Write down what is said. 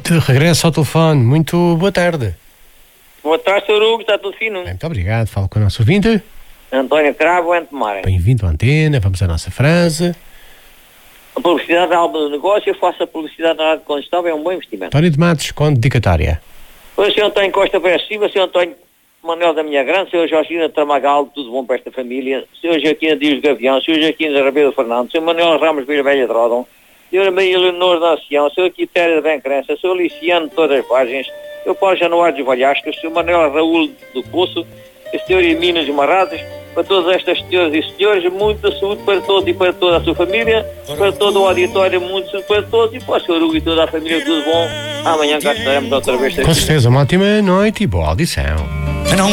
De regresso ao telefone, muito boa tarde. Boa tarde, Sr. Hugo, está tudo fino? Muito obrigado, falo com o nosso ouvinte. António Cravo, em Tomar. Bem-vindo à antena, vamos à nossa frase. A publicidade é algo do negócio, eu faço a publicidade na área de combustível, é um bom investimento. António de Matos, com dedicatória. O Sr. António Costa Pérez Silva, o Sr. António Manuel da Minha Grande, o Sr. Jorginho Tramagal, tudo bom para esta família, o Sr. Joaquim Dias Gavião, o Sr. Joaquim Rabeiro Fernandes, o Sr. Manuel Ramos Vila Velha de Rodão, o Sr. Maria Leonor da Ancião, o Sr. Quitéria da Bencrença, o Sr. Liciano de Todas as Vargens, o Sr. Paulo Januário dos Valhascos, o Sr. Manuel Raul do Poço, o Sr. Emílio dos Marrazes, para todas estas senhoras e senhores, muita saúde para todos e para toda a sua família, para todo o auditório, muita saúde para todos e para o Sr. Hugo e toda a família, tudo bom. Amanhã cá estaremos outra vez. Com certeza, uma ótima noite e boa audição.